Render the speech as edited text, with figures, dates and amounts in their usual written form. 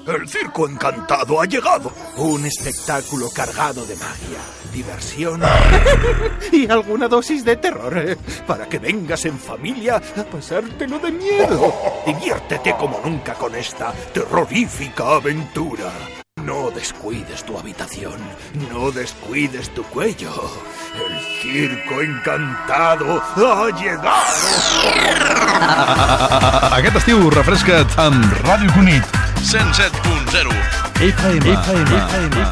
El Circo Encantado ha llegado. Un espectáculo cargado de magia, diversión y alguna dosis de terror, para que vengas en familia a pasártelo de miedo. Diviértete como nunca con esta terrorífica aventura. No descuides tu habitación, no descuides tu cuello. El Circo Encantado ha llegado. Aquest estiu refresca't amb Ràdio Cunit 107.0 FM.